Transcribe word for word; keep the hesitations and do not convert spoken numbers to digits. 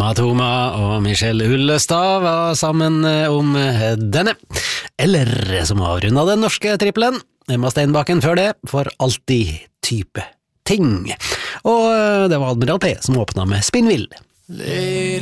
Toma Toma og Michelle Ullestad var sammen om denne. Eller som avrundet den norske trippelen, Emma Steinbakken før det, for alltid type ting. Og det var Admiral P som åpnet med Spinnvill. Lady